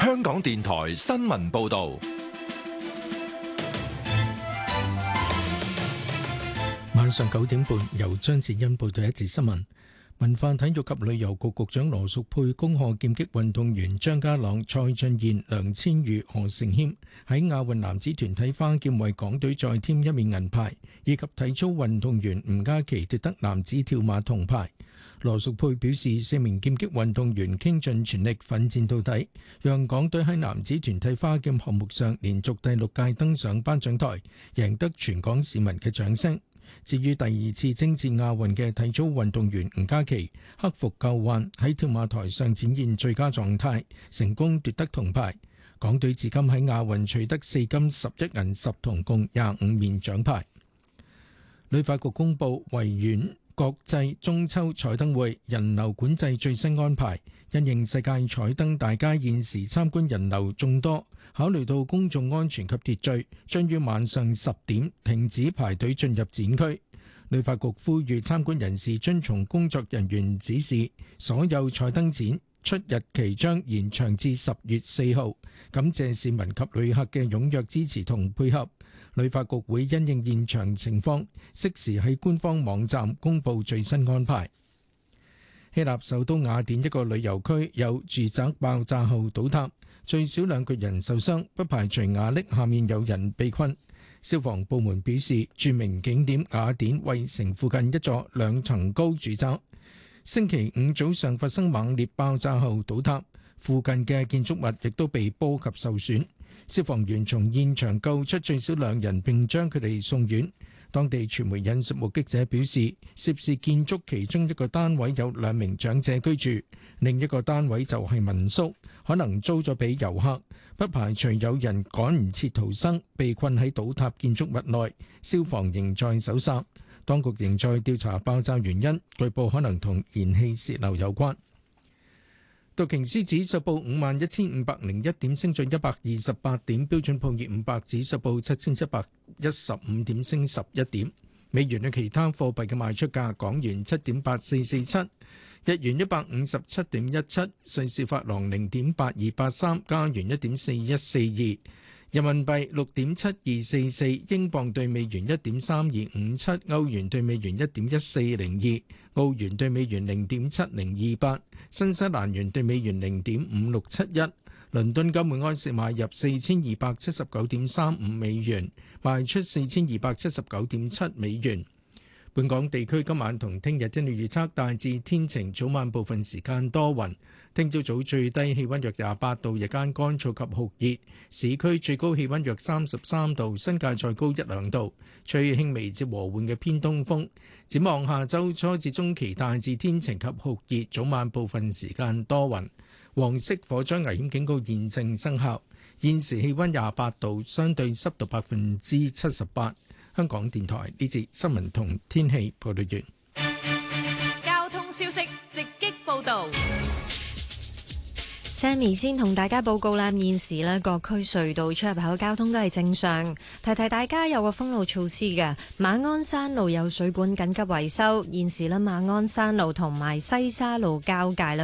香港電台新聞報道。 晚上9點半，由張智欣報道一節新聞。文化體育及旅遊局局長羅淑佩恭賀劍擊運動員張家朗、蔡俊彥、梁千瑜、何成謙喺亞運男子團體花劍為港隊再添一面銀牌，以及體操運動員吳家琪奪得男子跳馬銅牌。羅淑佩表示，4名劍擊運動員傾盡全力奮戰到底，讓港隊喺男子團體花劍項目上連續第6屆登上頒獎台，贏得全港市民嘅掌聲。至於第2次征戰亞運嘅體操運動員吳家琪，克服舊患喺跳馬台上展現最佳狀態，成功奪得銅牌。港隊至今喺亞運取得4金11銀10銅共25面獎牌。旅發局公布維園國際中秋彩燈會人流管制最新安排，因應世界彩燈大街現時參觀人流眾多，考慮到公眾安全及秩序，將於晚上10點停止排隊進入展區。旅發局呼籲參觀人士遵從工作人員指示，所有彩燈展出日期將延長至10月4號。感謝市民及旅客嘅踴躍支持同配合。旅發局會因應現場情況，適時喺官方網站公布最新安排。希臘首都雅典一個旅遊區有住宅爆炸後倒塌，最少2個人受傷，不排除瓦礫下面有人被困。消防部門表示，著名景點雅典衛城附近一座2層高住宅，星期5早上發生猛烈爆炸後倒塌，附近嘅建築物亦都被波及受損。消防員從現場救出最少2人，並將佢哋送院。當地傳媒引述目擊者表示，涉事建築其中一個單位有2名長者居住，另一個單位就係民宿，可能租咗俾遊客。不排除有人趕唔切逃生，被困喺倒塌建築物內。消防仍在搜索，當局仍在調查爆炸原因，據報可能同燃氣洩漏有關。道瓊斯指數報51,501點，升咗128點；標準普爾500指數報7,715點，升11點。美元對其他貨幣嘅賣出價：港元7.8447，日元157.17，瑞士法郎0.8283，加元1.4142，人民幣6.7244，英鎊對美元1.3257，歐元對美元1.1402，澳元對美元0.7028，新西蘭元對美元0.5671。倫敦金每安士買入4279.35美元，賣出4279.7美元。本港地區今晚同聽日天氣預測大致天晴，早晚部分時間多雲。聽朝早最低氣溫約28度，日間乾燥及酷熱，市區最高氣溫約33度，新界再高1-2度，吹輕微至和緩嘅偏東風。展望下周初至中期大致天晴及酷熱，早晚部分時間多雲。黃色火災危險警告現正生效。現時氣溫28度，相對濕度78%。香港電台呢節新聞同天氣報道完。 交通消息直擊報道。 Sammy 先同大家報告啦，現時呢各區隧道出入口交通都係正常。提提大家有個封路措施嘅，馬鞍山路有水管緊急維修，現時呢馬鞍山路同埋西沙路交界啦。